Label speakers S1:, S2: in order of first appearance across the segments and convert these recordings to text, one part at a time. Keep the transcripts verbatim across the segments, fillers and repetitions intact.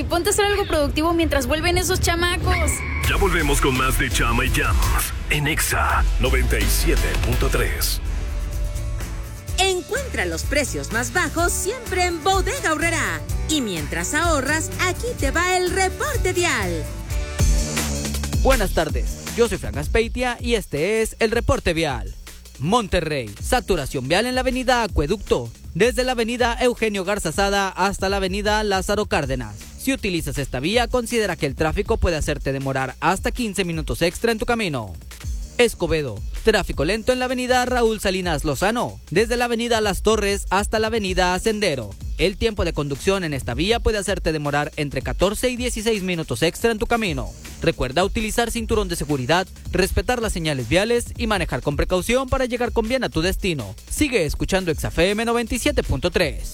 S1: ponte a hacer algo productivo mientras vuelven esos chamacos.
S2: Ya volvemos con más de Chama y Jams en Exa noventa y siete punto tres.
S3: Encuentra los precios más bajos siempre en Bodega Aurrerá. Y mientras ahorras, aquí te va el reporte vial.
S4: Buenas tardes, yo soy Frank Aspeitia y este es el reporte vial. Monterrey, saturación vial en la avenida Acueducto, desde la avenida Eugenio Garzazada hasta la avenida Lázaro Cárdenas. Si utilizas esta vía, considera que el tráfico puede hacerte demorar hasta quince minutos extra en tu camino. Escobedo, tráfico lento en la avenida Raúl Salinas Lozano, desde la avenida Las Torres hasta la avenida Sendero. El tiempo de conducción en esta vía puede hacerte demorar entre catorce y dieciséis minutos extra en tu camino. Recuerda utilizar cinturón de seguridad, respetar las señales viales y manejar con precaución para llegar con bien a tu destino. Sigue escuchando Exa F M noventa y siete punto tres.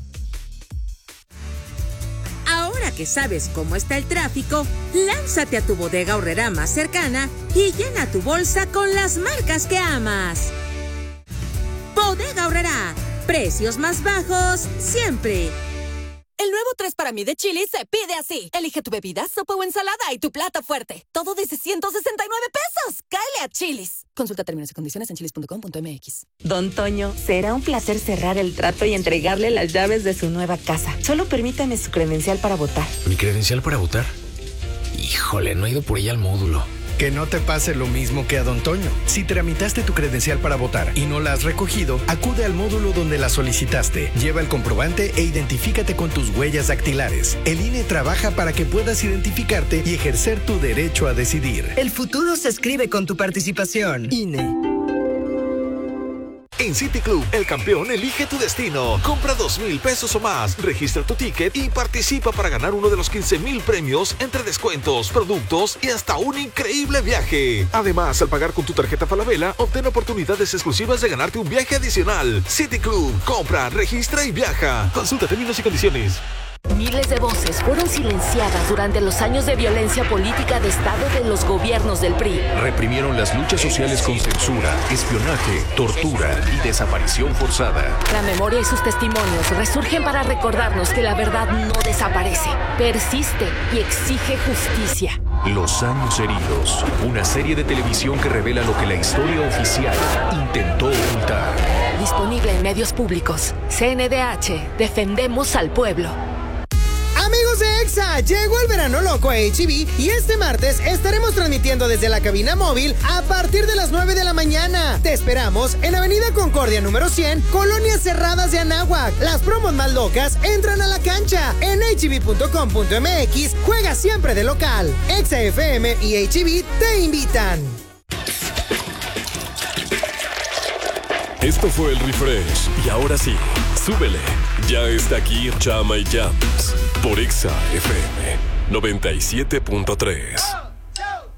S3: Ahora que sabes cómo está el tráfico, lánzate a tu Bodega Aurrerá más cercana y llena tu bolsa con las marcas que amas. Bodega Aurrerá, precios más bajos siempre.
S5: El nuevo tres para mí de Chili's se pide así. Elige tu bebida, sopa o ensalada y tu plato fuerte. Todo desde ciento sesenta y nueve pesos. ¡Cáele a Chili's! Consulta términos y condiciones en chilis punto com punto m x.
S6: Don Toño, será un placer cerrar el trato y entregarle las llaves de su nueva casa. Solo permítame su credencial para votar.
S7: ¿Mi credencial para votar? Híjole, no he ido por ella al módulo.
S8: Que no te pase lo mismo que a Don Toño. Si tramitaste tu credencial para votar y no la has recogido, acude al módulo donde la solicitaste. Lleva el comprobante e identifícate con tus huellas dactilares. El I N E trabaja para que puedas identificarte y ejercer tu derecho a decidir.
S9: El futuro se escribe con tu participación. I N E.
S10: En City Club, el campeón elige tu destino. Compra dos mil pesos o más, registra tu ticket y participa para ganar uno de los quince mil premios entre descuentos, productos y hasta un increíble viaje. Además, al pagar con tu tarjeta Falabella, obtén oportunidades exclusivas de ganarte un viaje adicional. City Club, compra, registra y viaja. Consulta términos y condiciones.
S11: Miles de voces fueron silenciadas durante los años de violencia política de Estado de los gobiernos del P R I.
S12: Reprimieron las luchas sociales con censura, espionaje, tortura y desaparición forzada.
S11: La memoria y sus testimonios resurgen para recordarnos que la verdad no desaparece, persiste y exige justicia.
S12: Los años heridos, una serie de televisión que revela lo que la historia oficial intentó ocultar.
S11: Disponible en medios públicos. C N D H, defendemos al pueblo.
S13: Amigos de Exa, llegó el verano loco a H E B y este martes estaremos transmitiendo desde la cabina móvil a partir de las nueve de la mañana. Te esperamos en Avenida Concordia número cien, Colonias Cerradas de Anáhuac. Las promos más locas entran a la cancha. En H E B punto com punto m x juega siempre de local. Exa F M y H E B te invitan.
S2: Esto fue el refresh y ahora sí, súbele. Ya está aquí Chama y Jams por Exa F M noventa y siete punto tres.